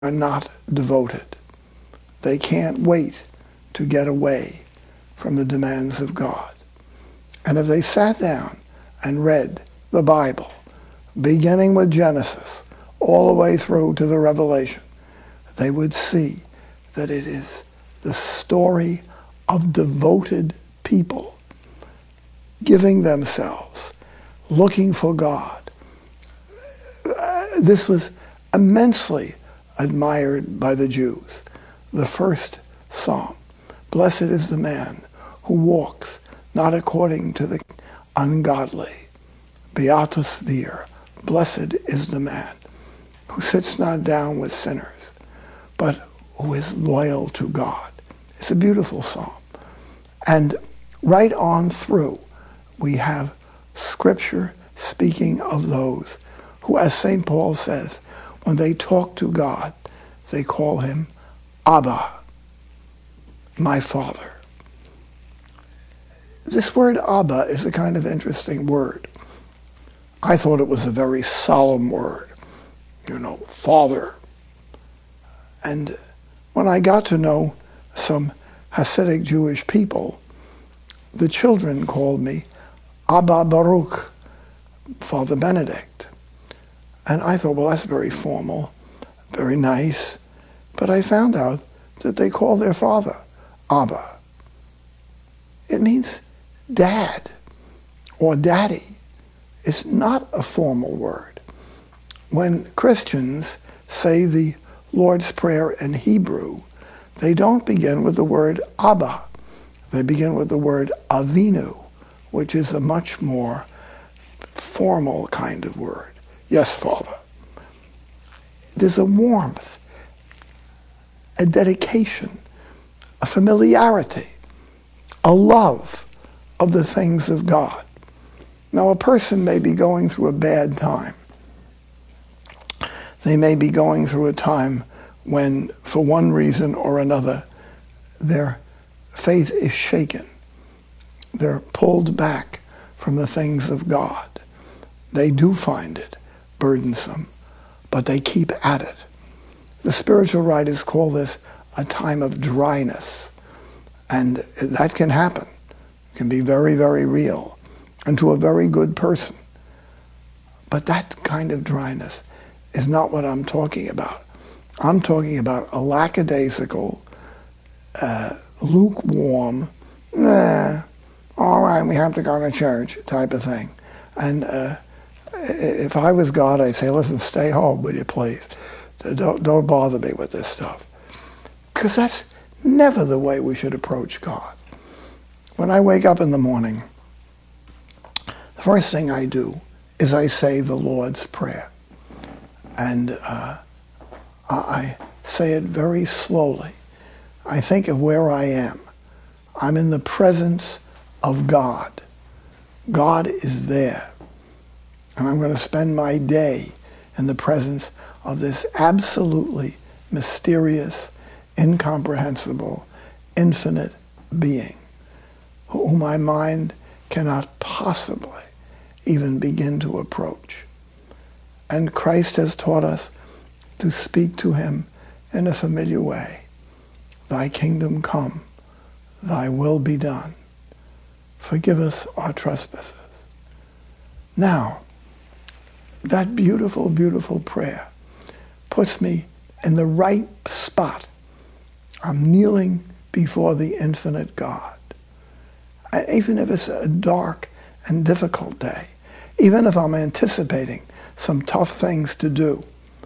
are not devoted. They can't wait to get away from the demands of God. And if they sat down and read the Bible, beginning with Genesis, all the way through to the Revelation, they would see that it is the story of devoted people giving themselves, looking for God. This was immensely admired by the Jews. The first psalm, blessed is the man who walks not according to the ungodly. Beatus vir, blessed is the man who sits not down with sinners, but who is loyal to God. It's a beautiful psalm. And right on through, we have Scripture speaking of those who, as St. Paul says, when they talk to God, they call him Abba, my Father. This word Abba is a kind of interesting word. I thought it was a very solemn word, Father. And when I got to know some Hasidic Jewish people, the children called me Abba Baruch, Father Benedict. And I thought, well, that's very formal, very nice. But I found out that they call their father Abba. It means dad or daddy. It's not a formal word. When Christians say the Lord's Prayer in Hebrew, they don't begin with the word Abba. They begin with the word Avinu, which is a much more formal kind of word. Yes, Father. There's a warmth, a dedication, a familiarity, a love of the things of God. Now, a person may be going through a bad time. They may be going through a time when, for one reason or another, their faith is shaken. They're pulled back from the things of God. They do find it burdensome, but they keep at it. The spiritual writers call this a time of dryness, and that can happen. It can be very, very real, and to a very good person. But that kind of dryness is not what I'm talking about. I'm talking about a lackadaisical, lukewarm, all right, we have to go to church type of thing. And if I was God, I'd say, listen, stay home, will you please? Don't bother me with this stuff. Because that's never the way we should approach God. When I wake up in the morning, the first thing I do is I say the Lord's Prayer. And I say it very slowly. I think of where I am. I'm in the presence of God. God is there. And I'm going to spend my day in the presence of this absolutely mysterious, incomprehensible, infinite being, whom my mind cannot possibly even begin to approach. And Christ has taught us to speak to him in a familiar way. Thy kingdom come, thy will be done. Forgive us our trespasses. Now, that beautiful, beautiful prayer puts me in the right spot. I'm kneeling before the infinite God. Even if it's a dark and difficult day, even if I'm anticipating some tough things to do,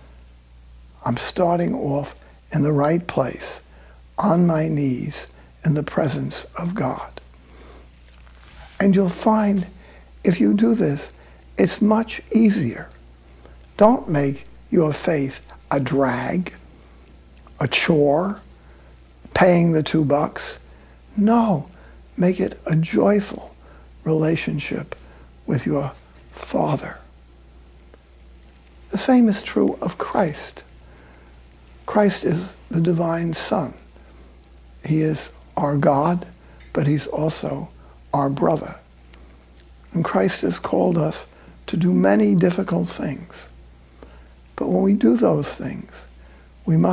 I'm starting off in the right place, on my knees, in the presence of God. And you'll find, if you do this, it's much easier. Don't make your faith a drag, a chore, paying the $2. No, make it a joyful relationship with your Father. The same is true of Christ. Christ is the divine Son. He is our God, but he's also our brother. And Christ has called us to do many difficult things. But when we do those things, We must